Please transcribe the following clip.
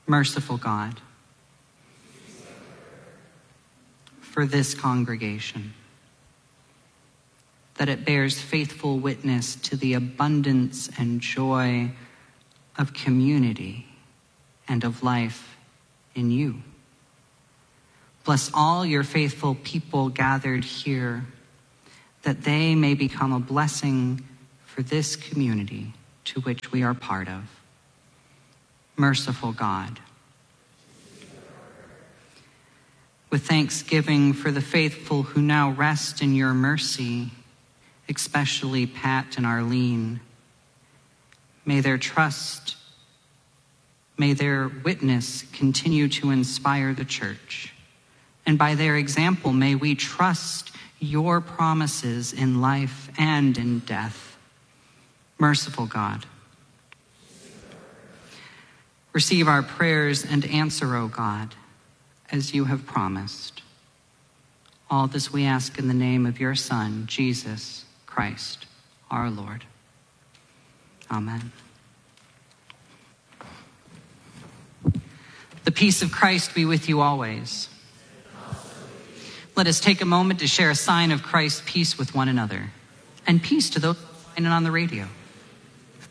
Merciful God, for this congregation, that it bears faithful witness to the abundance and joy of community and of life in you. Bless all your faithful people gathered here, that they may become a blessing for this community to which we are part of. Merciful God, with thanksgiving for the faithful who now rest in your mercy, especially Pat and Arlene, may their witness continue to inspire the church. And by their example, may we trust your promises in life and in death. Merciful God, receive our prayers and answer, O God, as you have promised. All this we ask in the name of your Son, Jesus Christ, our Lord. Amen. The peace of Christ be with you always. Let us take a moment to share a sign of Christ's peace with one another, and peace to those listening on the radio.